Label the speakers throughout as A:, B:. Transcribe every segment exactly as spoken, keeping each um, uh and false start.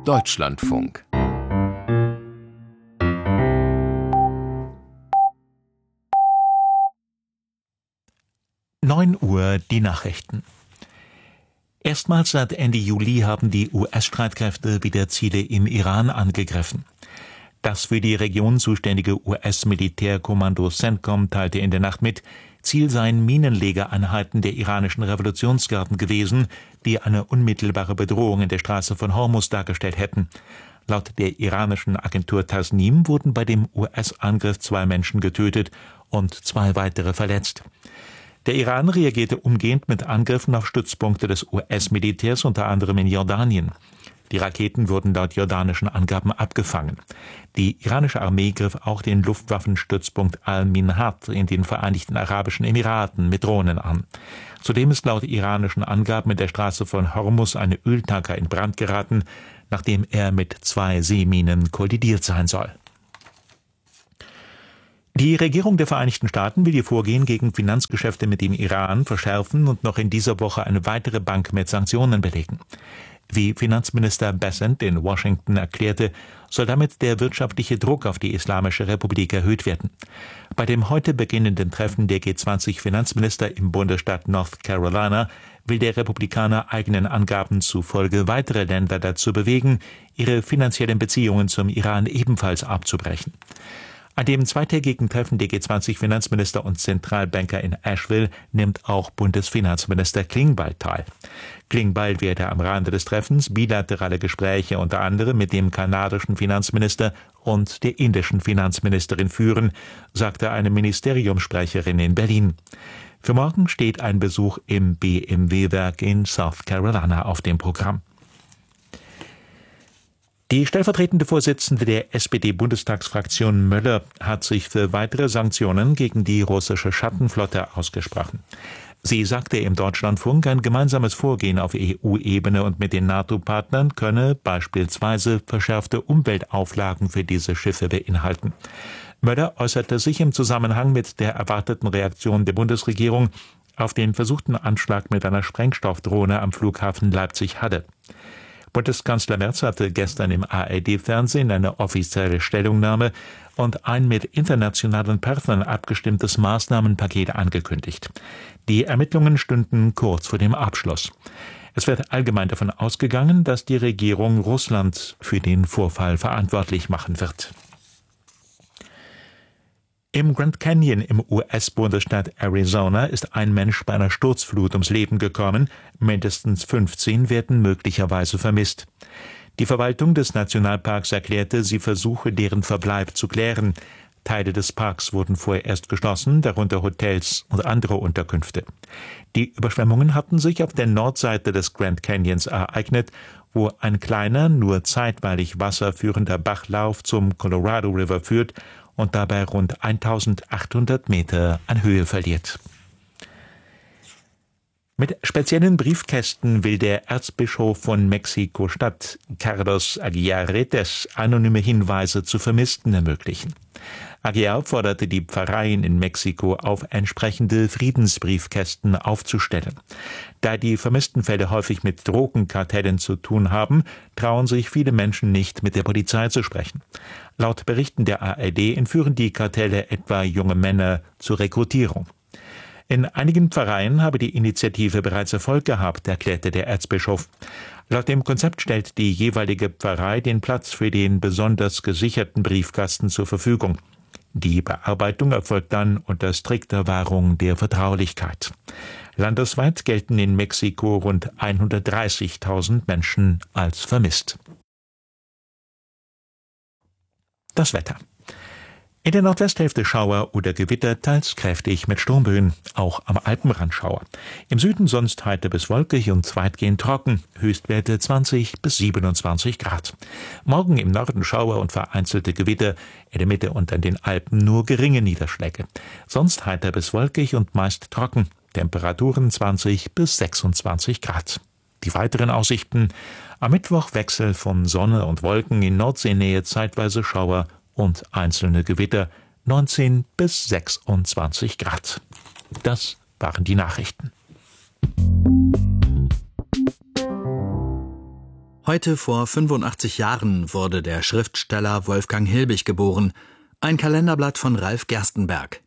A: Deutschlandfunk.
B: neun Uhr die Nachrichten. Erstmals seit Ende Juli haben die U S-Streitkräfte wieder Ziele im Iran angegriffen. Das für die Region zuständige U S-Militärkommando CENTCOM teilte in der Nacht mit, Ziel seien Minenlegereinheiten der iranischen Revolutionsgarden gewesen, die eine unmittelbare Bedrohung in der Straße von Hormuz dargestellt hätten. Laut der iranischen Agentur Tasnim wurden bei dem U S-Angriff zwei Menschen getötet und zwei weitere verletzt. Der Iran reagierte umgehend mit Angriffen auf Stützpunkte des U S-Militärs, unter anderem in Jordanien. Die Raketen wurden laut jordanischen Angaben abgefangen. Die iranische Armee griff auch den Luftwaffenstützpunkt Al-Minhad in den Vereinigten Arabischen Emiraten mit Drohnen an. Zudem ist laut iranischen Angaben in der Straße von Hormuz eine Öltanker in Brand geraten, nachdem er mit zwei Seeminen kollidiert sein soll. Die Regierung der Vereinigten Staaten will ihr Vorgehen gegen Finanzgeschäfte mit dem Iran verschärfen und noch in dieser Woche eine weitere Bank mit Sanktionen belegen. Wie Finanzminister Bessent in Washington erklärte, soll damit der wirtschaftliche Druck auf die Islamische Republik erhöht werden. Bei dem heute beginnenden Treffen der G zwanzig Finanzminister im Bundesstaat North Carolina will der Republikaner eigenen Angaben zufolge weitere Länder dazu bewegen, ihre finanziellen Beziehungen zum Iran ebenfalls abzubrechen. An dem zweitägigen Treffen der G zwanzig Finanzminister und Zentralbanker in Asheville nimmt auch Bundesfinanzminister Klingbeil teil. Klingbeil werde am Rande des Treffens bilaterale Gespräche unter anderem mit dem kanadischen Finanzminister und der indischen Finanzministerin führen, sagte eine Ministeriumssprecherin in Berlin. Für morgen steht ein Besuch im B M W-Werk in South Carolina auf dem Programm. Die stellvertretende Vorsitzende der S P D-Bundestagsfraktion Möller hat sich für weitere Sanktionen gegen die russische Schattenflotte ausgesprochen. Sie sagte im Deutschlandfunk, ein gemeinsames Vorgehen auf E U-Ebene und mit den NATO-Partnern könne beispielsweise verschärfte Umweltauflagen für diese Schiffe beinhalten. Möller äußerte sich im Zusammenhang mit der erwarteten Reaktion der Bundesregierung auf den versuchten Anschlag mit einer Sprengstoffdrohne am Flughafen Leipzig-Halle. Bundeskanzler Merz hatte gestern im A R D-Fernsehen eine offizielle Stellungnahme und ein mit internationalen Partnern abgestimmtes Maßnahmenpaket angekündigt. Die Ermittlungen stünden kurz vor dem Abschluss. Es wird allgemein davon ausgegangen, dass die Regierung Russland für den Vorfall verantwortlich machen wird. Im Grand Canyon im U S-Bundesstaat Arizona ist ein Mensch bei einer Sturzflut ums Leben gekommen, mindestens fünfzehn werden möglicherweise vermisst. Die Verwaltung des Nationalparks erklärte, sie versuche, deren Verbleib zu klären. Teile des Parks wurden vorerst geschlossen, darunter Hotels und andere Unterkünfte. Die Überschwemmungen hatten sich auf der Nordseite des Grand Canyons ereignet, wo ein kleiner, nur zeitweilig wasserführender Bachlauf zum Colorado River führt und dabei rund eintausendachthundert Meter an Höhe verliert. Mit speziellen Briefkästen will der Erzbischof von Mexiko-Stadt, Carlos Aguiar Retes, anonyme Hinweise zu Vermissten ermöglichen. Aguiar forderte die Pfarreien in Mexiko auf, entsprechende Friedensbriefkästen aufzustellen. Da die vermissten Fälle häufig mit Drogenkartellen zu tun haben, trauen sich viele Menschen nicht, mit der Polizei zu sprechen. Laut Berichten der A R D entführen die Kartelle etwa junge Männer zur Rekrutierung. In einigen Pfarreien habe die Initiative bereits Erfolg gehabt, erklärte der Erzbischof. Laut dem Konzept stellt die jeweilige Pfarrei den Platz für den besonders gesicherten Briefkasten zur Verfügung. Die Bearbeitung erfolgt dann unter strikter Wahrung der Vertraulichkeit. Landesweit gelten in Mexiko rund hundertdreißigtausend Menschen als vermisst. Das Wetter. In der Nordwesthälfte Schauer oder Gewitter, teils kräftig mit Sturmböen, auch am Alpenrand Schauer. Im Süden sonst heiter bis wolkig und weitgehend trocken, Höchstwerte zwanzig bis siebenundzwanzig Grad. Morgen im Norden Schauer und vereinzelte Gewitter, in der Mitte und an den Alpen nur geringe Niederschläge. Sonst heiter bis wolkig und meist trocken, Temperaturen zwanzig bis sechsundzwanzig Grad. Die weiteren Aussichten: am Mittwoch Wechsel von Sonne und Wolken, in Nordseenähe zeitweise Schauer und einzelne Gewitter, neunzehn bis sechsundzwanzig Grad. Das waren die Nachrichten.
A: Heute vor fünfundachtzig Jahren wurde der Schriftsteller Wolfgang Hilbig geboren. Ein Kalenderblatt von Ralf Gerstenberg.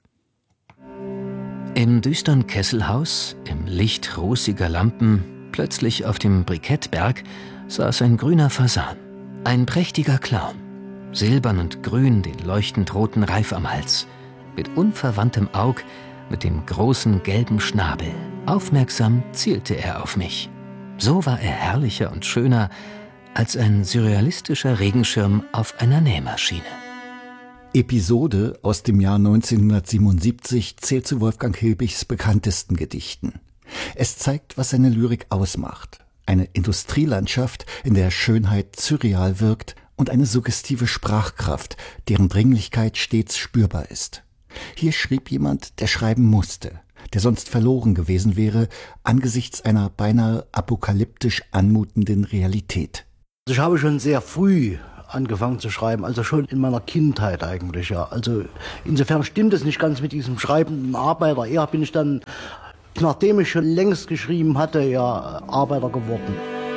C: Im düsteren Kesselhaus, im Licht rußiger Lampen, plötzlich auf dem Brikettberg, saß ein grüner Fasan. Ein prächtiger Clown. Silbern und grün den leuchtend roten Reif am Hals. Mit unverwandtem Aug, mit dem großen gelben Schnabel. Aufmerksam zielte er auf mich. So war er herrlicher und schöner als ein surrealistischer Regenschirm auf einer Nähmaschine.
D: Episode aus dem Jahr neunzehnhundertsiebenundsiebzig zählt zu Wolfgang Hilbigs bekanntesten Gedichten. Es zeigt, was seine Lyrik ausmacht. Eine Industrielandschaft, in der Schönheit surreal wirkt, und eine suggestive Sprachkraft, deren Dringlichkeit stets spürbar ist. Hier schrieb jemand, der schreiben musste, der sonst verloren gewesen wäre, angesichts einer beinahe apokalyptisch anmutenden Realität.
E: Ich habe schon sehr früh angefangen zu schreiben, also schon in meiner Kindheit eigentlich, ja. Also insofern stimmt es nicht ganz mit diesem schreibenden Arbeiter. Eher bin ich dann, nachdem ich schon längst geschrieben hatte, ja, Arbeiter geworden.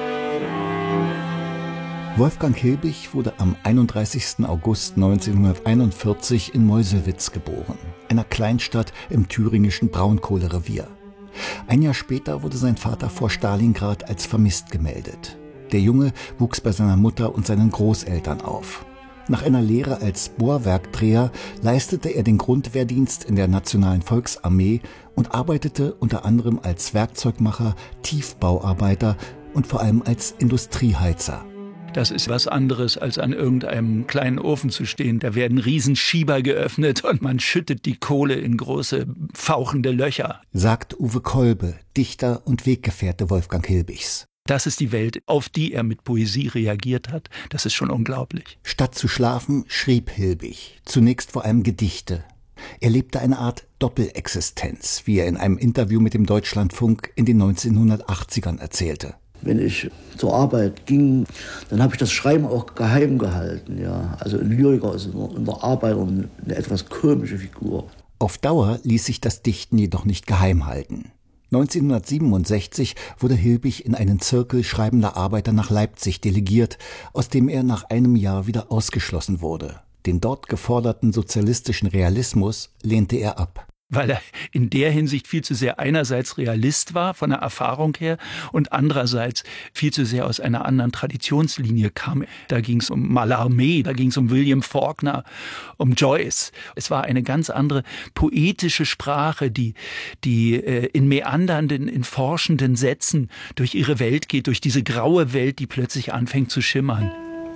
D: Wolfgang Hilbig wurde am einunddreißigsten August neunzehnhunderteinundvierzig in Meuselwitz geboren, einer Kleinstadt im thüringischen Braunkohlerevier. Ein Jahr später wurde sein Vater vor Stalingrad als vermisst gemeldet. Der Junge wuchs bei seiner Mutter und seinen Großeltern auf. Nach einer Lehre als Bohrwerkdreher leistete er den Grundwehrdienst in der Nationalen Volksarmee und arbeitete unter anderem als Werkzeugmacher, Tiefbauarbeiter und vor allem als Industrieheizer.
F: Das ist was anderes, als an irgendeinem kleinen Ofen zu stehen. Da werden Riesenschieber geöffnet und man schüttet die Kohle in große, fauchende Löcher.
D: Sagt Uwe Kolbe, Dichter und Weggefährte Wolfgang Hilbigs.
F: Das ist die Welt, auf die er mit Poesie reagiert hat. Das ist schon unglaublich.
D: Statt zu schlafen, schrieb Hilbig. Zunächst vor allem Gedichte. Er lebte eine Art Doppelexistenz, wie er in einem Interview mit dem Deutschlandfunk in den neunzehnhundertachtzigern erzählte.
E: Wenn ich zur Arbeit ging, dann habe ich das Schreiben auch geheim gehalten. Ja. Also ein Lyriker ist in der Arbeit eine etwas komische Figur.
D: Auf Dauer ließ sich das Dichten jedoch nicht geheim halten. neunzehnhundertsiebenundsechzig wurde Hilbig in einen Zirkel schreibender Arbeiter nach Leipzig delegiert, aus dem er nach einem Jahr wieder ausgeschlossen wurde. Den dort geforderten sozialistischen Realismus lehnte er ab.
F: Weil er in der Hinsicht viel zu sehr einerseits Realist war, von der Erfahrung her, und andererseits viel zu sehr aus einer anderen Traditionslinie kam. Da ging es um Mallarmé, da ging es um William Faulkner, um Joyce. Es war eine ganz andere poetische Sprache, die, die äh, in meandernden, in forschenden Sätzen durch ihre Welt geht, durch diese graue Welt, die plötzlich anfängt zu schimmern.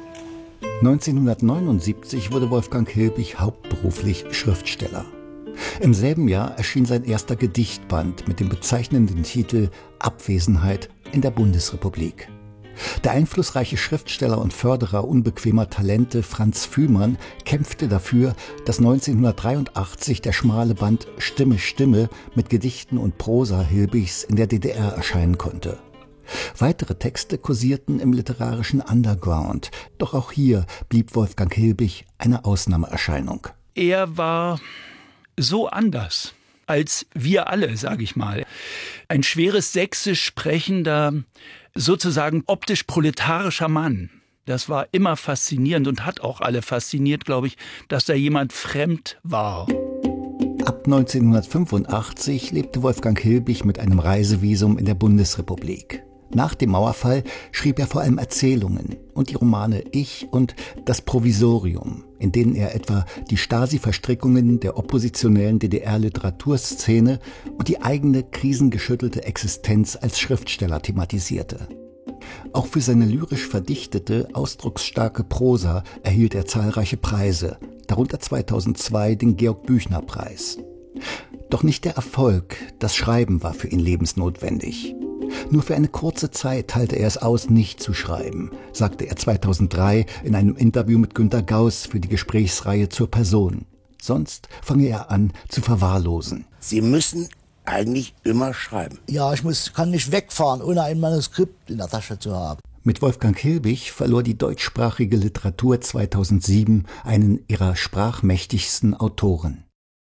D: neunzehnhundertneunundsiebzig wurde Wolfgang Hilbig hauptberuflich Schriftsteller. Im selben Jahr erschien sein erster Gedichtband mit dem bezeichnenden Titel »Abwesenheit in der Bundesrepublik«. Der einflussreiche Schriftsteller und Förderer unbequemer Talente Franz Fühmann kämpfte dafür, dass neunzehnhundertdreiundachtzig der schmale Band »Stimme, Stimme« mit Gedichten und Prosa Hilbigs in der D D R erscheinen konnte. Weitere Texte kursierten im literarischen Underground, doch auch hier blieb Wolfgang Hilbig eine Ausnahmeerscheinung.
F: Er war so anders als wir alle, sage ich mal. Ein schweres Sächsisch sprechender, sozusagen optisch proletarischer Mann. Das war immer faszinierend und hat auch alle fasziniert, glaube ich, dass da jemand fremd war.
D: Ab neunzehnhundertfünfundachtzig lebte Wolfgang Hilbig mit einem Reisevisum in der Bundesrepublik. Nach dem Mauerfall schrieb er vor allem Erzählungen und die Romane Ich und Das Provisorium, in denen er etwa die Stasi-Verstrickungen der oppositionellen D D R-Literaturszene und die eigene krisengeschüttelte Existenz als Schriftsteller thematisierte. Auch für seine lyrisch verdichtete, ausdrucksstarke Prosa erhielt er zahlreiche Preise, darunter zweitausendzwei den Georg-Büchner-Preis. Doch nicht der Erfolg, das Schreiben war für ihn lebensnotwendig. Nur für eine kurze Zeit halte er es aus, nicht zu schreiben, sagte er zweitausenddrei in einem Interview mit Günter Gauss für die Gesprächsreihe Zur Person. Sonst fange er an zu verwahrlosen.
G: Sie müssen eigentlich immer schreiben.
E: Ja, ich muss, kann nicht wegfahren, ohne ein Manuskript in der Tasche zu haben.
D: Mit Wolfgang Hilbig verlor die deutschsprachige Literatur zweitausendsieben einen ihrer sprachmächtigsten Autoren.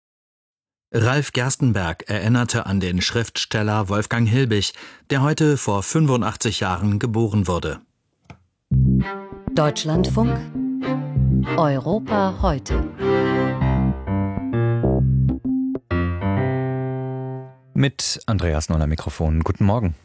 A: Ralf Gerstenberg erinnerte an den Schriftsteller Wolfgang Hilbig, der heute vor fünfundachtzig Jahren geboren wurde.
H: Deutschlandfunk Europa heute.
I: Mit Andreas Noller Mikrofon. Guten Morgen.